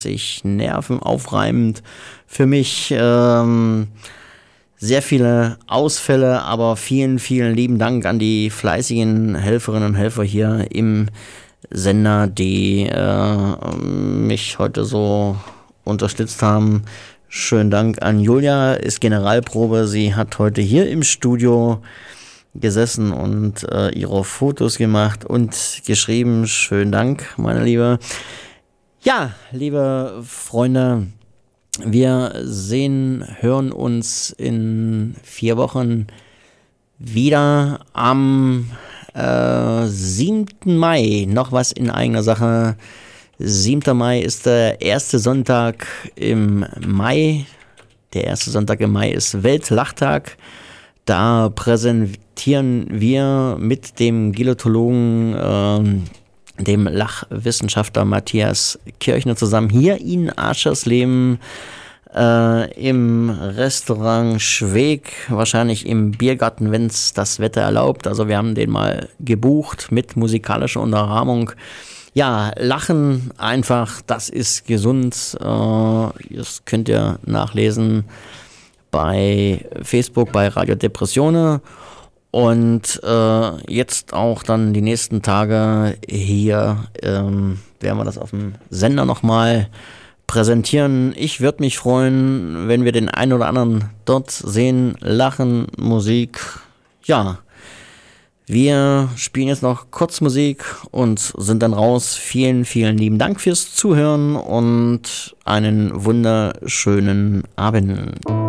sich nervenaufreibend für mich. Sehr viele Ausfälle, aber vielen, vielen lieben Dank an die fleißigen Helferinnen und Helfer hier im Sender, die mich heute so unterstützt haben. Schönen Dank an Julia, ist Generalprobe. Sie hat heute hier im Studio gesessen und ihre Fotos gemacht und geschrieben. Schönen Dank, meine Liebe. Ja, liebe Freunde, wir hören uns in 4 Wochen wieder am 7. Mai. Noch was in eigener Sache. 7. Mai ist der erste Sonntag im Mai. Der erste Sonntag im Mai ist Weltlachtag. Da präsentieren wir mit dem Gilotologen, dem Lachwissenschaftler Matthias Kirchner zusammen hier in Aschersleben im Restaurant Schweeg, wahrscheinlich im Biergarten, wenn es das Wetter erlaubt. Also wir haben den mal gebucht mit musikalischer Unterrahmung. Ja, Lachen einfach, das ist gesund. Das könnt ihr nachlesen bei Facebook, bei Radio Depressione. Und jetzt auch dann die nächsten Tage hier werden wir das auf dem Sender nochmal präsentieren. Ich würde mich freuen, wenn wir den einen oder anderen dort sehen. Lachen, Musik. Ja, wir spielen jetzt noch kurz Musik und sind dann raus. Vielen, vielen lieben Dank fürs Zuhören und einen wunderschönen Abend.